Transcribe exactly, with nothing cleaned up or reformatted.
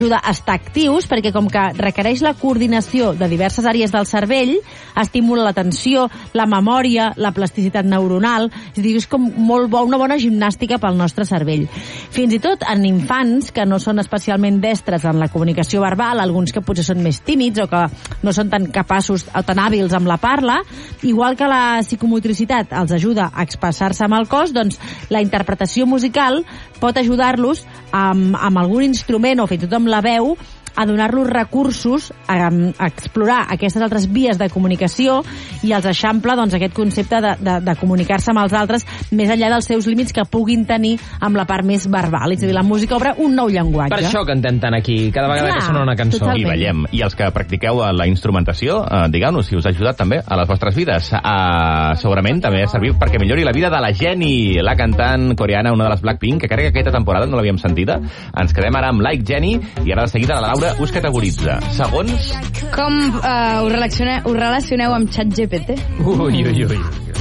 ajuda a estar actius, perquè com que requereix la coordinació de diverses àrees del cervell, estimula l'atenció, la memòria, la plasticitat neuronal, és a dir, és com molt bo, una bona gimnàstica pel nostre cervell. Fins i tot en infants que no són especialment destres en la comunicació verbal, alguns que potser són més tímids o que no són tan capaços o tan hàbils amb la parla, igual que la psicomotricitat els ajuda a expressar-se amb el cos, doncs la interpretació musical pot ajudar-los amb, amb algun instrument o fins i tot amb la veu a donar-los recursos a, a explorar aquestes altres vies de comunicació i els eixampla doncs, aquest concepte de, de, de comunicar-se amb els altres més enllà dels seus límits que puguin tenir amb la part més verbal. És a dir, la música obre un nou llenguatge. Per això cantem tant aquí, cada vegada Clar, que sona una cançó. Totalment. I ballem. I els que practiqueu la instrumentació, eh, digueu-nos si us ha ajudat també a les vostres vides. Eh, segurament també ha servit perquè millori la vida de la Jenny, la cantant coreana, una de les Blackpink, que crec que aquesta temporada no l'havíem sentida. Ens quedem ara amb Like Jenny i ara de seguida la Laura us categoritza. Segons... Com uh, us, relacioneu, us relacioneu amb ChatGPT? Ui, ui, ui.